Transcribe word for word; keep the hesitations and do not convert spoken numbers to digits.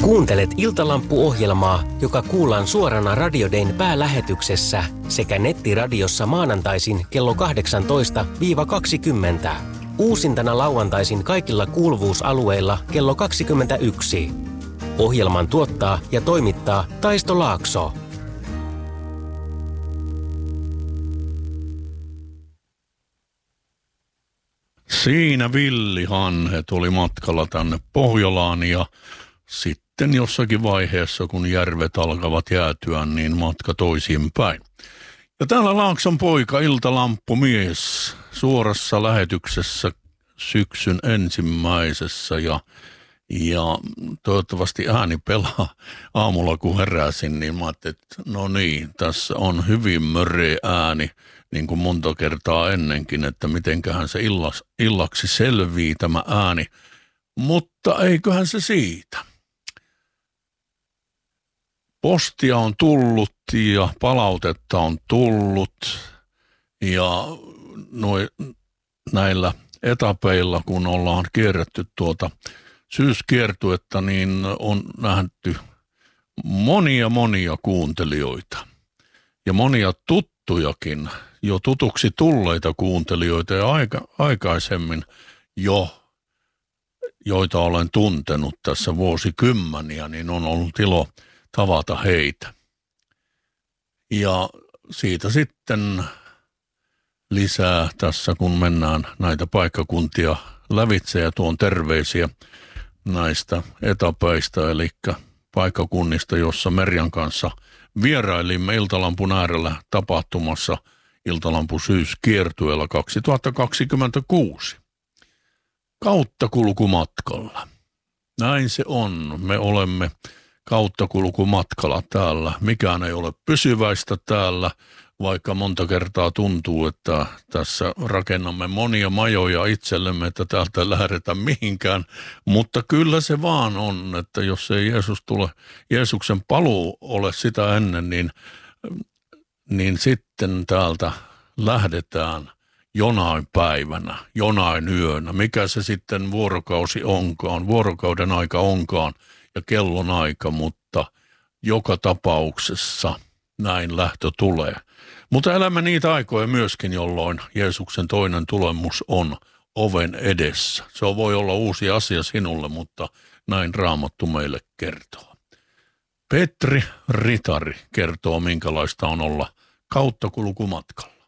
Kuuntelet Iltalampu-ohjelmaa, joka kuullaan suorana Radio Dayn päälähetyksessä sekä nettiradiossa maanantaisin kello kahdeksantoista kaksikymmentä. Uusintana lauantaisin kaikilla kuuluvuusalueilla kello kaksikymmentäyksi. Ohjelman tuottaa ja toimittaa Taisto Laakso. Siinä villihanhet oli matkalla tänne Pohjolaan ja sitten jossakin vaiheessa, kun järvet alkavat jäätyä, niin matka toisinpäin. Ja täällä Laakson poika, iltalamppumies, suorassa lähetyksessä syksyn ensimmäisessä ja, ja toivottavasti ääni pelaa. Aamulla kun heräsin, niin mä ajattelin, että no niin, tässä on hyvin möreä ääni, niin kuin monta kertaa ennenkin, että mitenköhän se illas, illaksi selvii tämä ääni, mutta eiköhän se siitä. Postia on tullut ja palautetta on tullut ja noi, näillä etapeilla, kun ollaan kierretty tuota syyskiertuetta, niin on nähty monia monia kuuntelijoita ja monia tuttujakin, jo tutuksi tulleita kuuntelijoita ja aika, aikaisemmin jo, joita olen tuntenut tässä vuosikymmeniä, niin on ollut ilo tavata heitä. Ja siitä sitten lisää tässä, kun mennään näitä paikkakuntia lävitse ja tuon terveisiä näistä etapeista, eli paikkakunnista, jossa Merjan kanssa vierailimme Iltalampun äärellä tapahtumassa Iltalampu syyskiertueella kaksituhattakaksikymmentäkuusi. Kauttakulkumatkalla. Näin se on. Me olemme kauttakulkumatkalla täällä. Mikään ei ole pysyväistä täällä, vaikka monta kertaa tuntuu, että tässä rakennamme monia majoja itsellemme, että täältä ei lähdetä mihinkään. Mutta kyllä se vaan on, että jos ei Jeesus tule, Jeesuksen paluu ole sitä ennen, niin, niin sitten täältä lähdetään jonain päivänä, jonain yönä. Mikä se sitten vuorokausi onkaan, vuorokauden aika onkaan ja kellon aika, mutta joka tapauksessa näin lähtö tulee. Mutta elämme niitä aikoja myöskin, jolloin Jeesuksen toinen tulemus on oven edessä. Se voi olla uusi asia sinulle, mutta näin Raamattu meille kertoo. Petri Ritari kertoo, minkälaista on olla kauttakulkumatkalla.